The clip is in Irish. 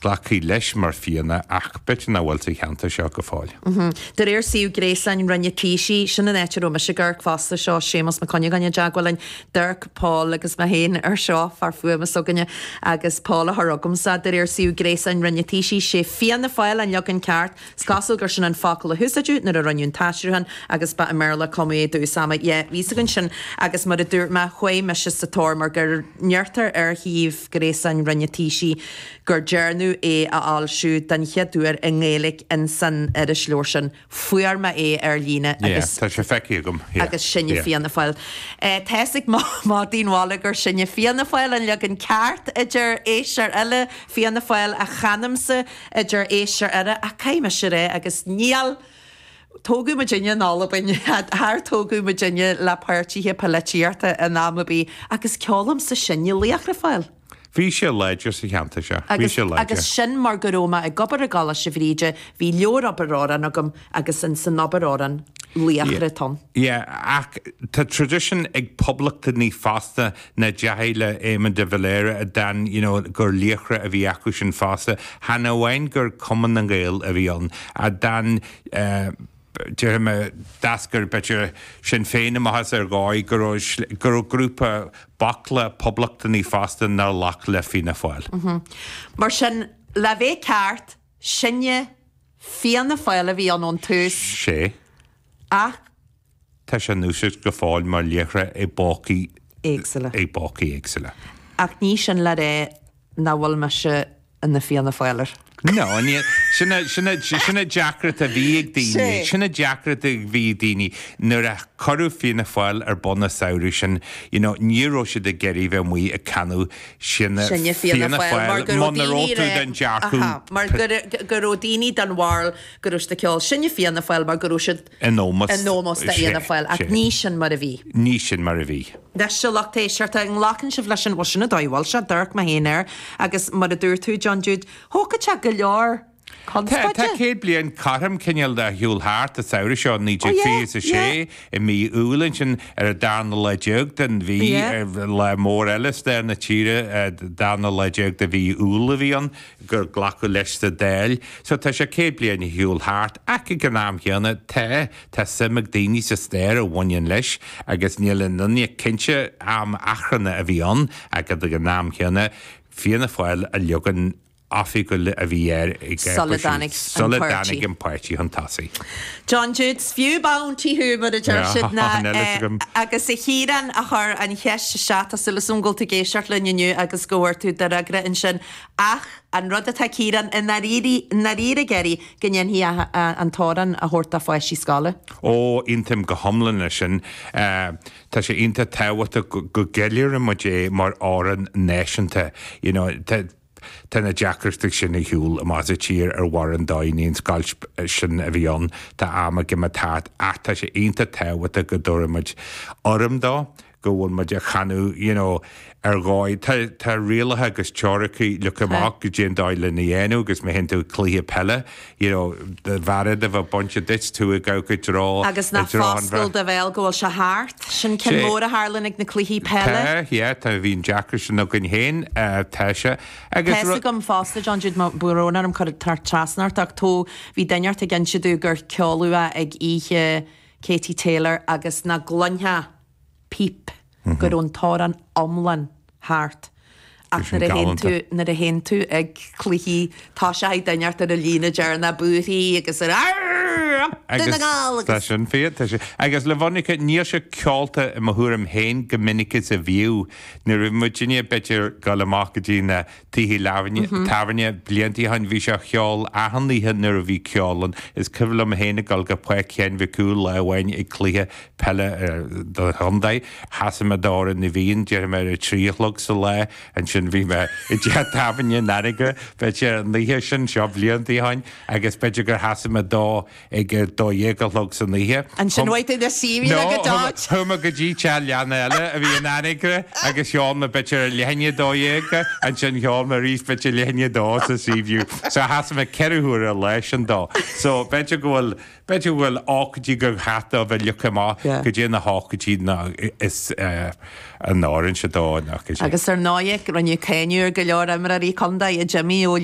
glachaí leis mar fianna ach bit na bhfuil sa cheanta seo go fáil. Der siú gréisain rinne tíisi sinna netú me se gur fásta seo sémas me conne ganne deagháilin Dirk Paul agus me héin seo far fuama soganne agus Paula Harrogumsa der siú gréisain rinne tíisi sé fianna fáil an legan ceart scasú gur sin an facail a husaú nar a runún táisiúhan agus ba Merla comé dú sama vísagann sin agus mar a dúr me chué me se sa tór mar gur neartar híomh gréisain rinne tíisi gur dearnú a allsú den cheadúir in ngélik in san a slór sin fuar me líne agus tá sé feici gom agus sinne fianna fáil. Teigh má dínhála gur sinne fianna fáil an legan ceart idir éisiar eile fianna fáil a chanamsa idir éisiar eile a caiime se ré agus níal tógu Virginia nálabin haar tógu Virginia le páirtíthe paletíarta a námabí agus ceolalam sa sinne líachra fáil. Bhí sé leidir sa cheanta se. Agus sin mar goróma a gobar a gala se bhríide hí leor abaráran agam agus in san abaráran líachra ton. Ach tá tradition ag publicta ní fásta na deile éman de Valera a dan gur líachra a bhí acu sin fásta hana bhain gur cuman an gael a bhí an a dan Jeremy dasgur better sin féin am has gáid gur grúpa bakla publicta ní fásta ná lach le fina fáil. Mar sin le bhéh ceart sinne fianna fáil a bhí an tús. Sé. Ach tá sé núsid go fáil mar líachra é bócaí éagsile. Ach ní sin le ré na bhfuil me se na fianna fáilir. No, sinna deacrat a bhí ag daoine, sinna deacrat a bhí daoine nuair a choú fianna fáil ar bonna saoirú sin, níró si de geirí bheith muí a canú sinna fianna fáil mna rótú den deacú. Mar gurú daoine den bháil gurús de ceáil sinne fianna fáil mar gurú siad Anómas de fianna fáil ach ní sin mar a bhí. Ní sin mar a bhí. Des se lachtééisisiart an lácann se bhleis an bhsinna dáhhail se Dirk me héanaar agus mar a dúir tú John Jude thócaite go leor Tá céad blion carm cineal de hiúlthart a saoire seo níidir fí a sé I mí úlann sin ar a dána le deag den bhí le mór eiles de na tíre dána le deag de bhí úla bhíon gur ghlacu leis de déil, so tá sé céad blion I hiúlthart ac I gnáam cheanna tá simach daoine sa stéir a bhain leis agus níl in nunne cinse am achranna a bhíon agad a gnáam cheanna fianna fáil a legan áfiúil a bhí Solidanig an páirtí an tasaí. John Jude, fiú bounty humor a deir siad na agus I híran a chur an cheist seata sulas ungulta géisiart le nniu agus gohhair tú de agra in sin ach an rud atá círan in na ríre geirí gnéan hí an tóran a thuirta fáisí scala? Ó intim go homlanna sin tá sé inta táhata go geir am mar áran náisianta, Tána deacrasta sin I hiúil a más a tír ar waran daoíon scail sin a bhíon tá ama gimatát ach tá sé onanta táhata go dúramid ormdá go bhfuil muid a chanú ar gáid tá rialathe agus teorachaí le amach go dtéon dáile na dhéanú agus me hen tú clíthe pelle de bharad a bheith bonte dit tú a go rá agus na fáscail de bhil gohfuil se háart sin cin mór a hálanig na clíthe pelle? Tá bhín Jackar sin nó gon héin teise agus gom fásta John Jude burónar am chu tar trasnart ach tó bhí daineart a gin siadú gur ceolúa ag ihe Katie Taylor agus na glunha píp gur ón táran omlan háart ach na a hen tú ag clíhí tá se daineart ar a lína dear na buí agus sin fé agus le bhannica níor se ceolta I mothúram héin gominicus a bhiú nu ra Virginia beidir gal amach go dtí na tithí tahaine bliantí han bhí se cheol ahanlíthe nuair a bhí ceolan is cyfil am héna gal go puic cean bhí cúil le bhain ag clíthe pelle do Hyundai hasam a dára na bhíon dear mar a tríolog sa le an sin bhí me I dtí tahaine nariga beidir an líthe sin seo bliantí hain agus beidir gur hasam a dá ag dó dhégalog san líthe. An sin bhaite de síomh le go dáit? Thuma go dtí te leanna eile a bhí an anigre agus seán na beidir lehanne dóhéga an sin seán mar rís beidir lehanne dó sa síomhú. So hasam a ceirúir a leis an dó. So beidir bhfuil ácadtí go hata a bheith lucha go dtí na hácadtí is an árann se dó. Agus ar náic ranniu céinúr go leor am a rí conda I Jimmy ó